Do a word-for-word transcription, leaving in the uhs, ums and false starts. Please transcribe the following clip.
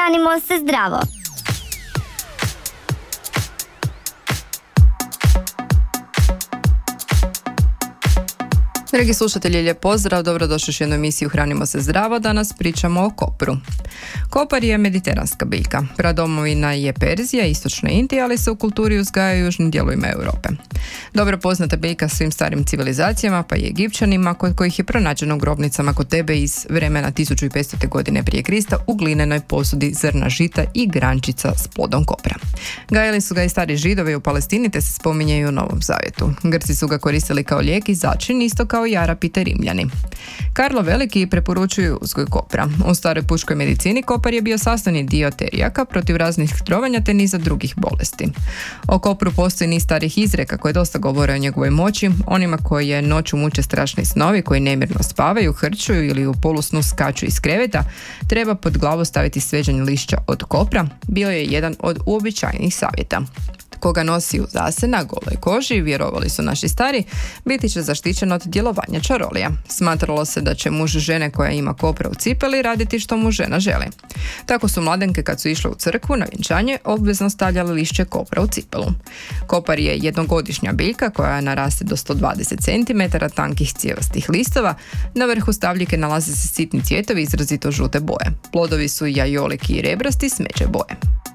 Hranimo se zdravo. Dragi slušatelji, lijep pozdrav, dobrodošli u jednu emisiju Hranimo se zdravo. Danas pričamo o kopru. Kopar je mediteranska biljka. Pradomovina je Perzija, istočna Indija, ali se u kulturi uzgaja u južnim dijelovima Europe. Dobro poznata biljka svim starim civilizacijama, pa i Egipćanima, kod kojih je pronađeno u grobnicama kod tebe iz vremena tisuću petsto. godine prije Krista u glinenoj posudi zrna žita i grančica s plodom kopra. Gajili su ga i stari Židovi u Palestini, te se spominje i u Novom Zavjetu. Grci su ga koristili kao lijek i začin, isto kao i Arapi te Rimljani. Karlo Veliki preporučuju uzgoj kopra. U staroj puškoj medicini kopar je bio sastavni dio terijaka protiv raznih trovanja te niza drugih bolesti. O kopru postoji niz starih izreka koje dosta govore o njegovoj moći. Onima koji je noću muče strašni snovi, koji nemirno spavaju, hrčuju ili u polusnu skaču iz kreveta, treba pod glavu staviti sveđanje lišća od kopra. Bio je jedan od uobičajenih savjeta. Koga nosi u zase na goloj koži, vjerovali su naši stari, biti će zaštićen od djelovanja čarolija. Smatralo se da će muž žene koja ima kopra u cipeli raditi što mu žena želi. Tako su mladenke kad su išle u crkvu na vjenčanje obvezno stavljale lišće kopra u cipelu. Kopar je jednogodišnja biljka koja naraste do sto dvadeset centimetara tankih cijevastih listova. Na vrhu stavljike nalaze se sitni cvjetovi izrazito žute boje. Plodovi su jajoliki i rebrasti smeđe boje.